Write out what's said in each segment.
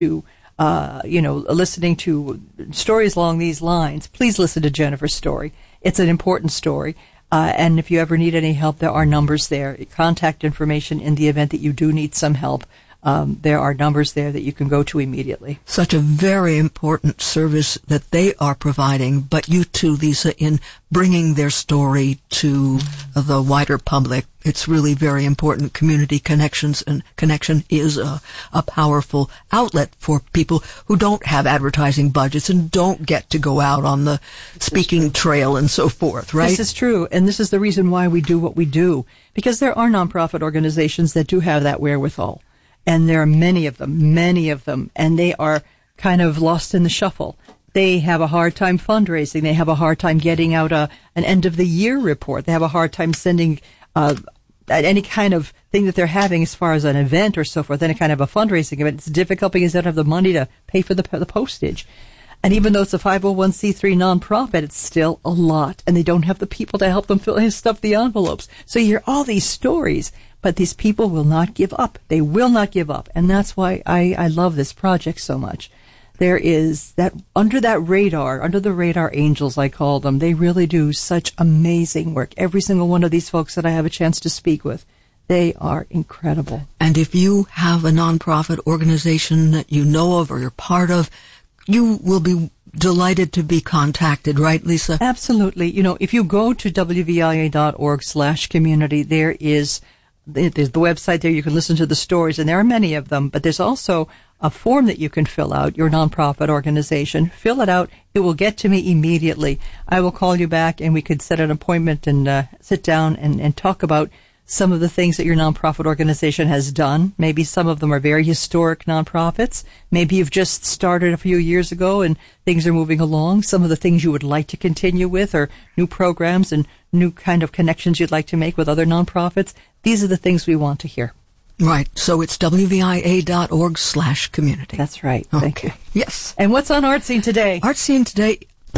to, listening to stories along these lines, please listen to Jennifer's story. It's an important story. And if you ever need any help, there are numbers there. Contact information in the event that you do need some help. There are numbers there that you can go to immediately. Such a very important service that they are providing, but you too, Lisa, in bringing their story to the wider public. It's really very important. Community connections and connection is a powerful outlet for people who don't have advertising budgets and don't get to go out on the speaking trail and so forth, right? This is true, and this is the reason why we do what we do, because there are nonprofit organizations that do have that wherewithal. And there are many of them, and they are kind of lost in the shuffle. They have a hard time fundraising. They have a hard time getting out an end-of-the-year report. They have a hard time sending any kind of thing that they're having as far as an event or so forth, any kind of a fundraising event. It's difficult because they don't have the money to pay for the postage. And even though it's a 501c3 nonprofit, it's still a lot. And they don't have the people to help them stuff the envelopes. So you hear all these stories. But these people will not give up. They will not give up. And that's why I love this project so much. There is that under the radar angels, I call them. They really do such amazing work. Every single one of these folks that I have a chance to speak with, they are incredible. And if you have a nonprofit organization that you know of or you're part of, you will be delighted to be contacted, right, Lisa? Absolutely. If you go to wvia.org/community, there's the website there. You can listen to the stories, and there are many of them, but there's also a form that you can fill out, your nonprofit organization. Fill it out. It will get to me immediately. I will call you back, and we could set an appointment and sit down and talk about some of the things that your nonprofit organization has done. Maybe some of them are very historic nonprofits. Maybe you've just started a few years ago and things are moving along. Some of the things you would like to continue with, or new programs and new kind of connections you'd like to make with other nonprofits. These are the things we want to hear. Right. So it's wvia.org/community. That's right. Okay. Thank you. Yes. And what's on Art Scene today? Art Scene today.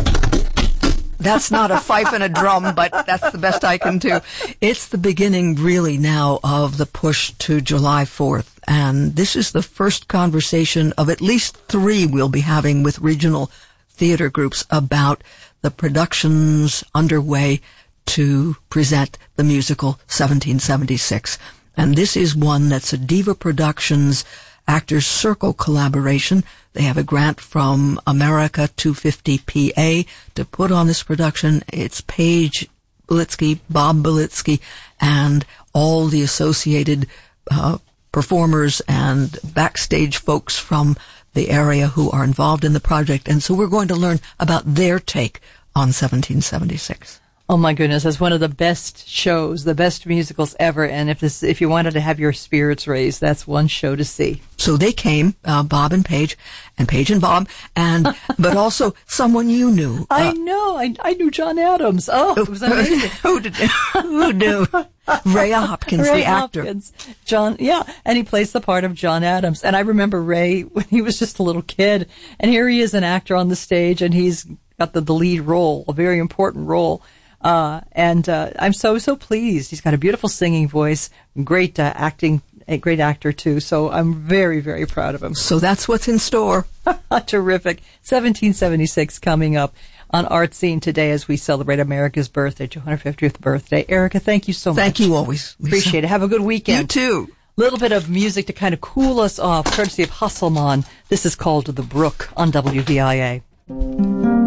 That's not a fife and a drum, but that's the best I can do. It's the beginning, really, now of the push to July 4th. And this is the first conversation of at least 3 we'll be having with regional theater groups about the productions underway to present the musical 1776. And this is one that's a Diva Productions Actors Circle collaboration. They have a grant from America 250 PA to put on this production. It's Paige Belitsky, Bob Belitsky, and all the associated performers and backstage folks from the area who are involved in the project. And so we're going to learn about their take on 1776. Oh my goodness, that's one of the best shows, the best musicals ever. And if you wanted to have your spirits raised, that's one show to see. So they came, Bob and Paige and Bob, but also someone you knew. I know. I knew John Adams. Oh, it was amazing. Who knew? Ray Hopkins, the actor. Hopkins. John, yeah. And he plays the part of John Adams. And I remember Ray when he was just a little kid. And here he is, an actor on the stage, and he's got the lead role, a very important role. And I'm so pleased. He's got a beautiful singing voice, great acting, a great actor too. So I'm very, very proud of him. So that's what's in store. Terrific. 1776 coming up on Art Scene today as we celebrate America's birthday, 250th birthday. Erica, thank you so much. Thank you always, Lisa. Appreciate it. Have a good weekend. You too. Little bit of music to kind of cool us off, courtesy of Hustlemon. This is called The Brook on WVIA.